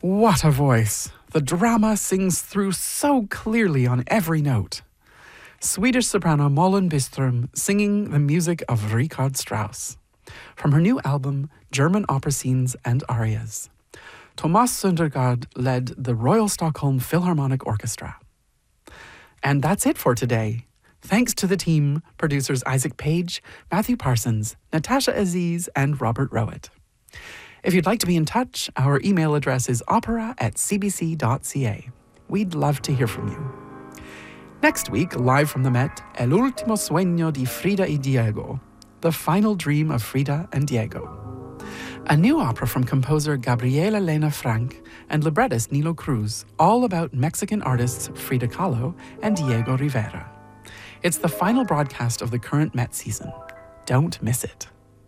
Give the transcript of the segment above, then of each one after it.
What a voice! The drama sings through so clearly on every note. Swedish soprano Malin Byström singing the music of Richard Strauss. From her new album, German Opera Scenes and Arias. Thomas Sundergaard led the Royal Stockholm Philharmonic Orchestra. And that's it for today. Thanks to the team, producers Isaac Page, Matthew Parsons, Natasha Aziz, and Robert Rowett. If you'd like to be in touch, our email address is opera@cbc.ca. We'd love to hear from you. Next week, live from the Met, El último sueño de Frida y Diego, The Final Dream of Frida and Diego. A new opera from composer Gabriela Lena Frank and librettist Nilo Cruz, all about Mexican artists Frida Kahlo and Diego Rivera. It's the final broadcast of the current Met season. Don't miss it.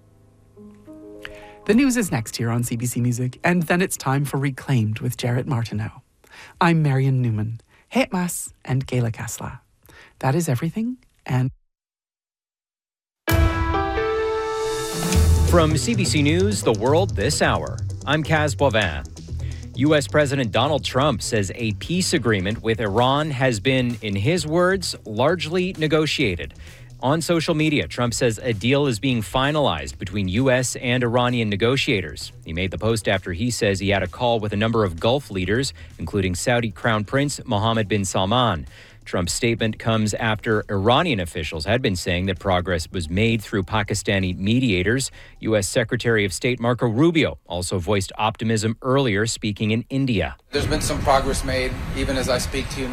The news is next here on CBC Music, and then it's time for Reclaimed with Jarrett Martineau. I'm Marion Newman. Het mas and Gela Kasla. That is everything, and... From CBC News, The World This Hour, I'm Kaz Boivin. U.S. President Donald Trump says a peace agreement with Iran has been, in his words, largely negotiated. On social media, Trump says a deal is being finalized between U.S. and Iranian negotiators. He made the post after he says he had a call with a number of Gulf leaders, including Saudi Crown Prince Mohammed bin Salman. Trump's statement comes after Iranian officials had been saying that progress was made through Pakistani mediators. U.S. Secretary of State Marco Rubio also voiced optimism earlier, speaking in India. There's been some progress made, even as I speak to you now.